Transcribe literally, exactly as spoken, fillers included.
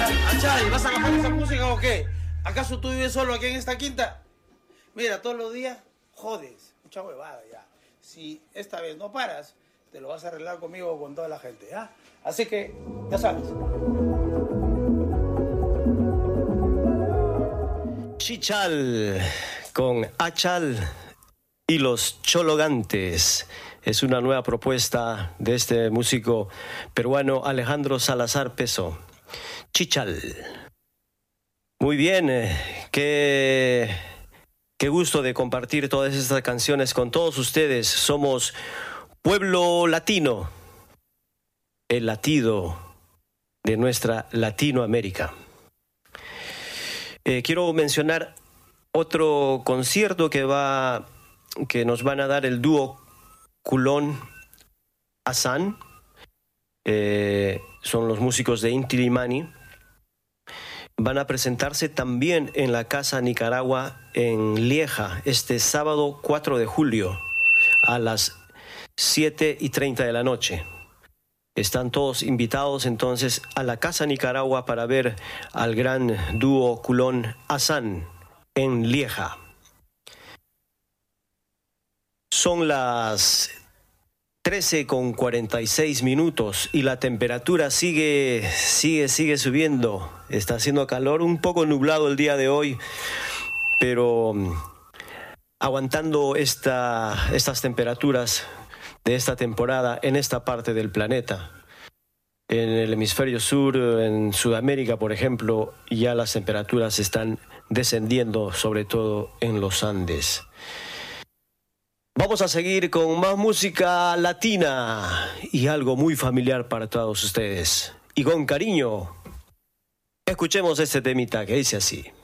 Achay, ¿vas a bajar esa música o qué? ¿Acaso tú vives solo aquí en esta quinta? Mira, todos los días jodes, mucha huevada ya. Si esta vez no paras, te lo vas a arreglar conmigo o con toda la gente, ¿ah? Así que, ya sabes. Chichal con Achal y los Chologantes. Es una nueva propuesta de este músico peruano Alejandro Salazar Peso. Chichal. Muy bien, eh, qué, qué gusto de compartir todas estas canciones con todos ustedes. Somos Pueblo Latino, el latido de nuestra Latinoamérica. Eh, quiero mencionar otro concierto que va, que nos van a dar el dúo Culón Hassan. Eh, son los músicos de Inti Illimani. Van a presentarse también en la Casa Nicaragua en Lieja este sábado cuatro de julio a las siete y treinta de la noche. Están todos invitados entonces a la Casa Nicaragua para ver al gran dúo Culón Hassan en Lieja. Son las trece con cuarenta y seis minutos y la temperatura sigue, sigue, sigue subiendo. Está haciendo calor, un poco nublado el día de hoy, pero aguantando esta, estas temperaturas de esta temporada en esta parte del planeta. En el hemisferio sur, en Sudamérica, por ejemplo, ya las temperaturas están descendiendo, sobre todo en los Andes. Vamos a seguir con más música latina y algo muy familiar para todos ustedes. Y con cariño, escuchemos este temita que dice así.